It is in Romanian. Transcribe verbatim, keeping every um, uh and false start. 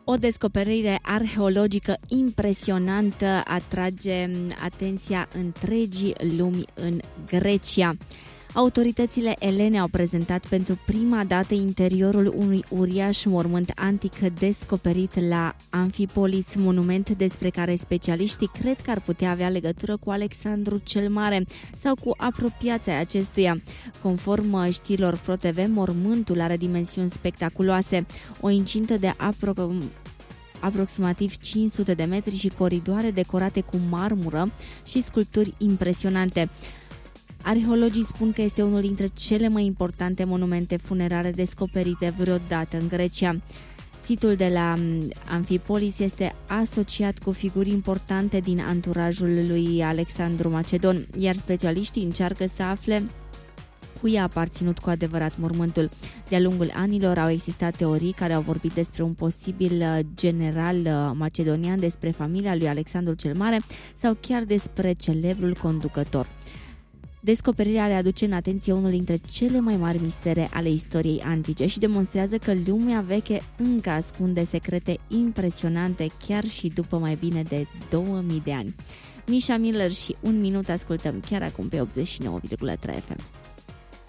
O descoperire arheologică impresionantă atrage atenția întregii lumi în Grecia. Autoritățile elene au prezentat pentru prima dată interiorul unui uriaș mormânt antic descoperit la Amfipolis, monument despre care specialiștii cred că ar putea avea legătură cu Alexandru cel Mare sau cu apropiații acestuia. Conform știrilor ProTV, mormântul are dimensiuni spectaculoase, o incintă de aproximativ aproximativ cinci sute de metri și coridoare decorate cu marmură și sculpturi impresionante. Arheologii spun că este unul dintre cele mai importante monumente funerare descoperite vreodată în Grecia. Situl de la Amfipolis este asociat cu figuri importante din anturajul lui Alexandru Macedon, iar specialiștii încearcă să afle cui a aparținut cu adevărat mormântul. De-a lungul anilor au existat teorii care au vorbit despre un posibil general macedonian, despre familia lui Alexandru cel Mare sau chiar despre celebrul conducător. Descoperirea readuce în atenție unul dintre cele mai mari mistere ale istoriei antice și demonstrează că lumea veche încă ascunde secrete impresionante chiar și după mai bine de două mii de ani. Misha Miller și Un minut ascultăm chiar acum pe optzeci și nouă virgulă trei F M.